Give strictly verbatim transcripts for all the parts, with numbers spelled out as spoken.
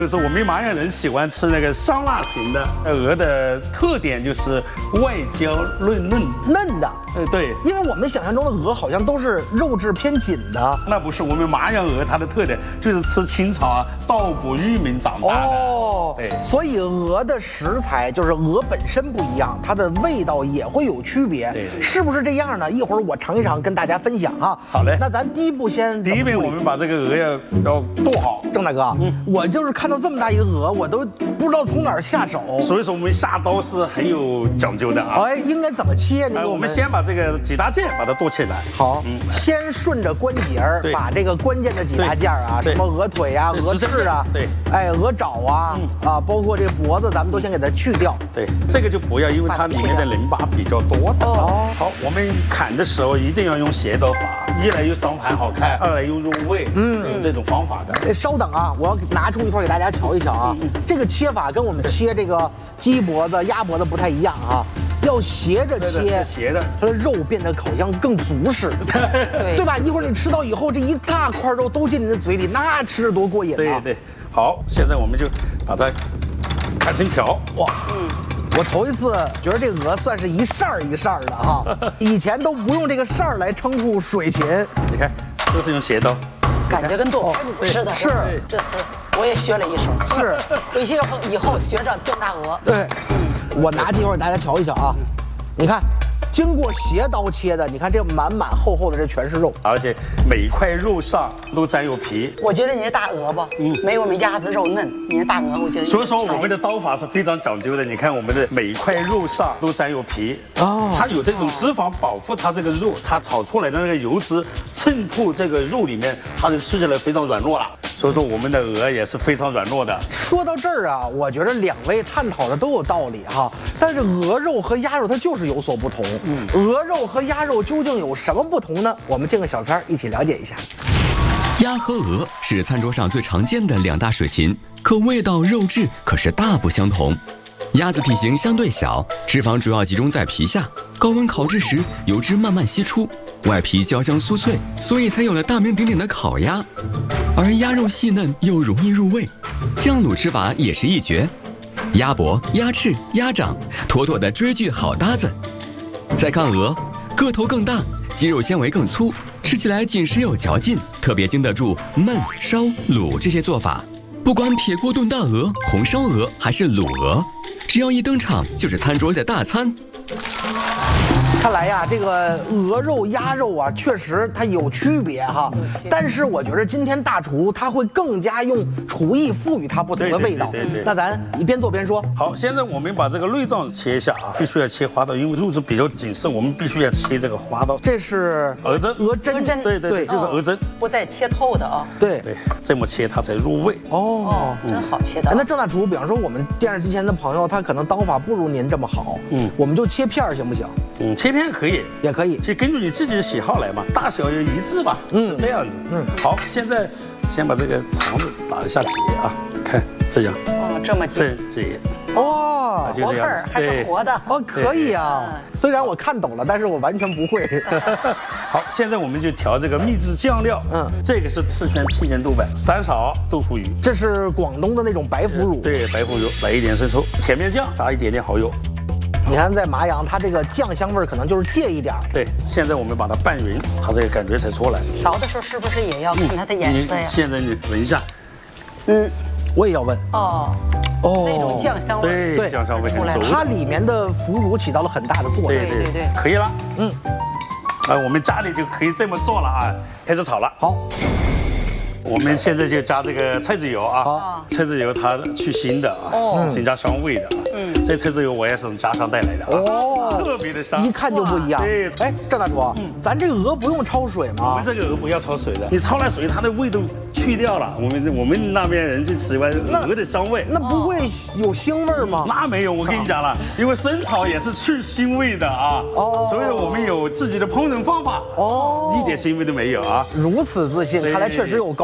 就是我们麻阳人喜欢吃那个香辣型的鹅的特点就是外焦嫩嫩嫩的。 呃，对， 因为我们想象中的鹅好像都是肉质偏紧的。 那不是，我们麻阳鹅它的特点就是吃青草啊、稻谷、玉米长大的。哦，对， 所以鹅的食材就是鹅本身不一样，它的味道也会有区别。 对， 是不是这样呢？一会儿我尝一尝，跟大家分享哈。 好嘞， 那咱第一步先第一步，我们把这个鹅要要剁好。 郑大哥，嗯，我就是看到这么大一个鹅，我都不知道从哪儿下手。 所以说我们下刀是很有讲究的啊。 哎，应该怎么切？你给我们。 我们先把这个几大件把它剁起来。 好，嗯，先顺着关节儿把这个关键的几大件啊，什么鹅腿啊、鹅翅啊， 对， 哎，鹅爪啊，啊，包括这个脖子，咱们都先给它去掉。 对，这个就不要，因为它里面的淋巴比较多。哦，好，我们砍的时候一定要用斜刀法，一来又双盘好看，二来又入味，嗯，是有这种方法的。 稍等啊，我要拿出一块给大家瞧一瞧啊，这个切法跟我们切这个鸡脖子、鸭脖子不太一样啊。要斜着切， 斜的， 它的肉变得好像更足实，对对吧？一会儿你吃到以后，这一大块肉都进你的嘴里，那吃着多过瘾啊！ 对对，好，现在我们就把它砍成条。哇， 嗯，我头一次觉得这鹅算是一扇儿一扇儿的哈，以前都不用这个扇儿来称呼水禽， 你看，都是用斜刀， 感觉跟剁排骨似的。 是， 这次我也学了一手， 是， 回去后以后学着炖大鹅。 对。我拿几块给大家瞧一瞧啊，你看，经过斜刀切的，你看这满满厚厚的，这全是肉， 而且每一块肉上都沾有皮。 我觉得你是大鹅吧，嗯，没有我们鸭子肉嫩，你是大鹅，我觉得。 所以说我们的刀法是非常讲究的。你看我们的每一块肉上都沾有皮，哦，它有这种脂肪保护它这个肉，它炒出来的那个油脂渗透这个肉里面，它就吃起来非常软糯了。所以说我们的鹅也是非常软糯的。 说到这儿啊，我觉得两位探讨的都有道理哈，但是鹅肉和鸭肉它就是有所不同。嗯，鹅肉和鸭肉究竟有什么不同呢？我们进个小片一起了解一下。 鸭和鹅是餐桌上最常见的两大水禽，可味道、肉质可是大不相同。鸭子体型相对小，脂肪主要集中在皮下，高温烤制时油脂慢慢析出，外皮焦香酥脆，所以才有了大名鼎鼎的烤鸭。而鸭肉细嫩又容易入味，酱卤吃法也是一绝。鸭脖、鸭翅、鸭掌，妥妥的追剧好搭子。再看鹅，个头更大，肌肉纤维更粗，吃起来紧实有嚼劲，特别经得住焖、烧、卤这些做法。不管铁锅炖大鹅、红烧鹅还是卤鹅，只要一登场就是餐桌的大餐。 看来呀，这个鹅肉、鸭肉啊，确实它有区别哈。但是我觉得今天大厨他会更加用厨艺赋予它不同的味道。 对对对。 那咱一边做边说。 好，现在我们把这个内脏切一下啊，必须要切花刀，因为肉质比较紧实，我们必须要切这个花刀。 这是鹅胗， 鹅胗， 对对对，就是鹅胗， 不再切透的啊。 对对，这么切它才入味。 哦，真好切的。 那郑大厨，比方说我们电视机前的朋友，他可能刀法不如您这么好，嗯，我们就切片儿行不行？ 嗯，切片可以， 也可以， 就根据你自己的喜好来嘛，大小要一致吧，嗯，这样子，嗯，好，现在先把这个肠子打一下结啊，看这样， 哦，这么这结， 哦， 就这样， 还是活的， 哦，可以啊，虽然我看懂了，但是我完全不会。 好，现在我们就调这个秘制酱料，嗯，这个是四川郫县豆瓣，三勺豆腐乳， 这是广东的那种白腐乳， 对，白腐乳，来一点生抽，甜面酱，打一点点蚝油。 你看，在麻阳，它这个酱香味可能就是介一点。 对，现在我们把它拌匀，它这个感觉才出来。 调的时候是不是也要看它的颜色呀？ 现在你闻一下， 嗯，我也要闻。 哦，哦，那种酱香味， 对，酱香味很足。 它里面的腐乳起到了很大的作用。 对对对，可以了。嗯，啊，我们家里就可以这么做了啊，开始炒了。 好。 我们现在就加这个菜籽油啊，菜籽油它去腥的啊，增加香味的啊。嗯，这菜籽油我也是从家乡带来的啊，哦，特别的香， 一看就不一样。 对， 哎，郑大厨，嗯，咱这个鹅不用焯水吗？ 我们这个鹅不要焯水的，你焯了水，它的味都去掉了。我们我们那边人就喜欢鹅的香味， 那不会有腥味吗？ 那没有，我跟你讲了，因为生炒也是去腥味的啊。哦，所以我们有自己的烹饪方法。哦，一点腥味都没有啊。 如此自信，看来确实有高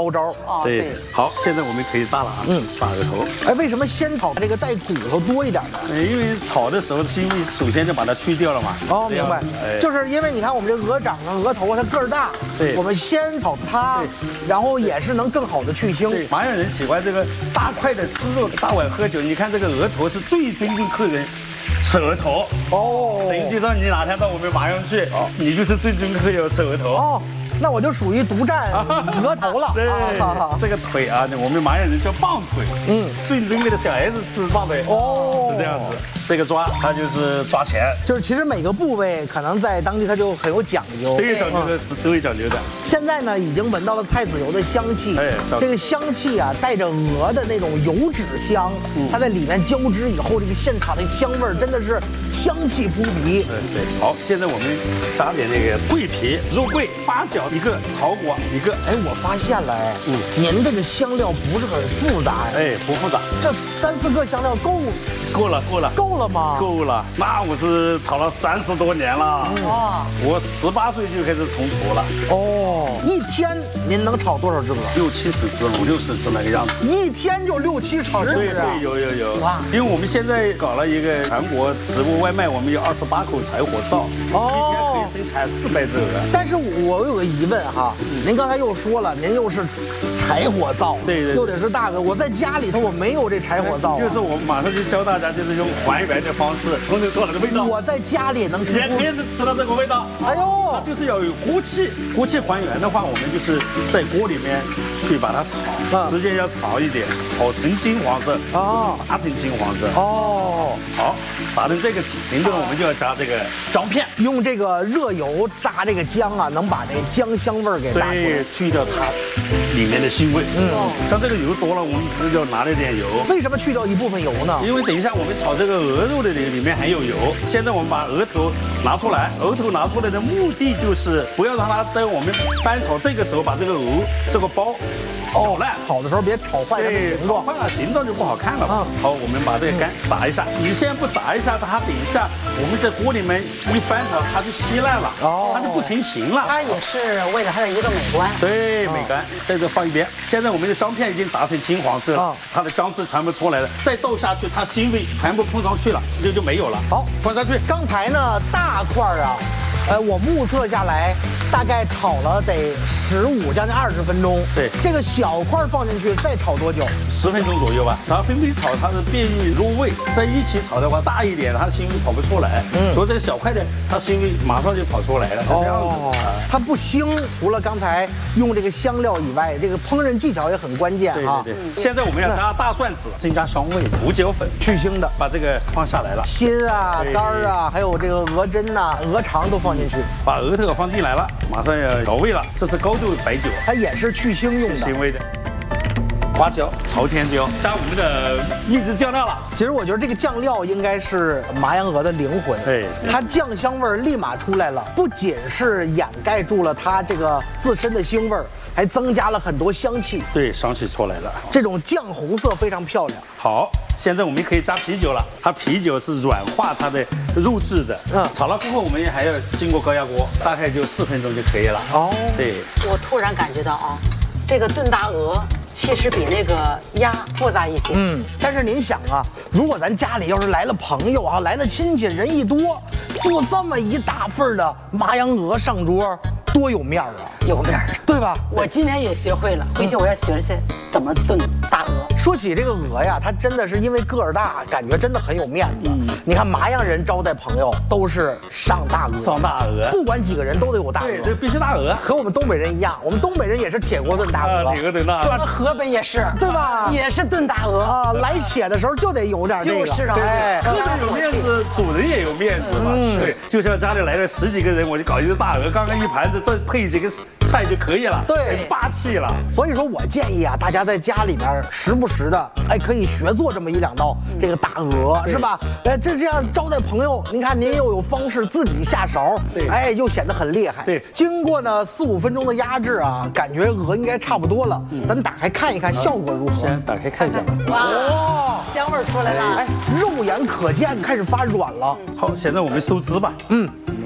高招。 哦， 对对， 好，现在我们可以炸了啊，嗯，炸额头。 哎，为什么先炒这个带骨头多一点呢？ 呃，因为炒的时候是因为首先就把它去掉了嘛。 哦，明白， 哎， 就是因为你看我们这鹅掌啊、额头啊，它个儿大， 对我们先炒它，然后也是能更好的去腥。 对，麻阳人喜欢这个大块的吃肉，大碗喝酒。你看这个额头是最尊重客人。吃额头哦， 等于就说你哪天到我们麻阳去，哦，你就是最尊客要吃额头。 哦，那我就属于独占额头了。 对， 啊、 这个腿啊，我们麻阳人叫棒腿。嗯，最尊贵的小孩子吃棒腿。哦，是这样子。这个抓它就是抓钱， 就是其实每个部位可能在当地它就很有讲究， 都有讲究的，都有讲究的。 现在呢，已经闻到了菜籽油的香气，哎，这个香气啊，带着鹅的那种油脂香，嗯、它在里面交织以后，这个现场的香味儿真的是香气扑鼻。 对对，好，现在我们加点那个桂皮、肉桂、八角一个，草果一个。 哎，我发现了，哎，嗯，您这个香料不是很复杂， 哎，不复杂， 这三四个香料够， 够了，够了， 够了吗？ 够了，那我是炒了三十多年了，哇，我十八岁就开始从厨了。 哦，一天您能炒多少只鹅？ 六七十只，五六十只那个样子。 一天就六七十只？ 对对，有有有。哇，因为我们现在搞了一个全国食物外卖，我们有二十八口柴火灶，哦，一天可以生产四百只鹅。 但是我有个疑问哈，您刚才又说了，您又是柴火灶， 对对， 又得是大鹅。我在家里头我没有这柴火灶， 就是我马上就教大家，就是用还原的方式烘焙出来的味道。 我在家里能吃， 也可以是吃到这个味道。哎呦，它就是要有锅气，锅气还原的话，我们就是在锅里面去把它炒，时间要长一点，炒成金黄色，就是炸成金黄色。哦，好，炸成这个程度，我们就要加这个姜片， 用这个热油炸这个姜啊，能把这姜香味儿给炸出来， 对，去掉它里面的腥味。嗯，像这个油多了，我们可能就要拿了点油。 为什么去掉一部分油呢？ 因为等一下我们炒这个鹅肉的里里面含有油。现在我们把额头拿出来，额头拿出来的目的就是不要让它在我们翻炒这个时候把这个鹅这个包搅烂， 炒的时候别炒坏它的形状， 炒坏了形状就不好看了。嗯，好，我们把这个干炸一下。你先不炸一下，它等一下我们在锅里面一翻炒，它就稀烂了，哦，它就不成形了。 它也是为了它的一个美观。 对，美观。在这放一边。现在我们的姜片已经炸成金黄色了，它的姜汁全部出来了，再倒下去，它腥味全部碰上去了，就就没有了。好，放下去。 刚才呢，大块啊。呃，我目测下来，大概炒了得十五将近二十分钟。 对， 这个小块放进去再炒多久？ 十分钟左右吧。它分批炒，它是便于入味。在一起炒的话，大一点，它腥味跑不出来。嗯，所以这个小块的，它腥味马上就跑出来了。是这样子。哦， 它不腥，除了刚才用这个香料以外，这个烹饪技巧也很关键啊。 对对对。现在我们要加大蒜籽，增加香味；胡椒粉去腥的， 把这个放下来了。 心啊、肝儿啊，还有这个鹅胗呐、鹅肠都放进去， 把额头放进来了，马上要调味了。这是高度白酒， 它也是去腥用的， 去腥味的。花椒、朝天椒，加我们的秘制酱料了。 其实我觉得这个酱料应该是麻阳鹅的灵魂， 对， 它酱香味儿立马出来了，不仅是掩盖住了它这个自身的腥味儿，还增加了很多香气。 对，香气出来了。 这种酱红色非常漂亮。 好，现在我们可以加啤酒了。它啤酒是软化它的肉质的。嗯，炒了过后我们还要经过高压锅，大概就四分钟就可以了。哦，对。 我突然感觉到啊，这个炖大鹅其实比那个鸭复杂一些。嗯， 但是您想啊，如果咱家里要是来了朋友啊，来了亲戚，人一多，做这么一大份的麻阳鹅上桌，多有面儿啊！ 有面儿， 对吧？ 我今天也学会了，回去我要学学怎么炖大鹅。 说起这个鹅呀，它真的是因为个儿大，感觉真的很有面子。嗯，你看麻阳人招待朋友都是上大鹅， 上大鹅， 不管几个人都得有大鹅， 对，这必须大鹅。 和我们东北人一样，我们东北人也是铁锅炖大鹅， 铁锅炖大鹅， 是吧？河北也是， 对吧？ 也是炖大鹅啊。来且的时候就得有点这个， 就是啊， 哎， 客人有面子，主人也有面子嘛。嗯，对，就像家里来了十几个人，我就搞一只大鹅，刚刚一盘子，这配几个菜就可以了， 对， 很霸气了。 所以说我建议啊，大家在家里面时不时的，哎，可以学做这么一两道这个大鹅，是吧？哎，这这样招待朋友，您看您又有方式自己下勺，对，哎，又显得很厉害。 对， 经过呢四五分钟的压制啊，感觉鹅应该差不多了。咱打开看一看效果如何？ 先打开看一下吧。 哇，香味出来了， 哎，肉眼可见开始发软了。 好，现在我们收汁吧。嗯。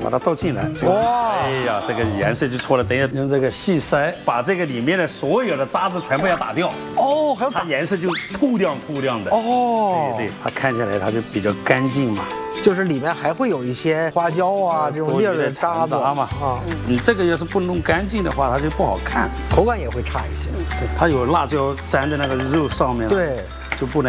把它倒进来。哇！哎呀，这个颜色就出来。等一下用这个细筛把这个里面的所有的渣子全部要打掉。 哦，还要它颜色就透亮透亮的。 哦， 对对，它看起来它就比较干净嘛。 就是里面还会有一些花椒啊，这种粒儿的渣子嘛。啊，你这个要是不弄干净的话，它就不好看， 口感也会差一些。 对，它有辣椒粘在那个肉上面。 对。 就不能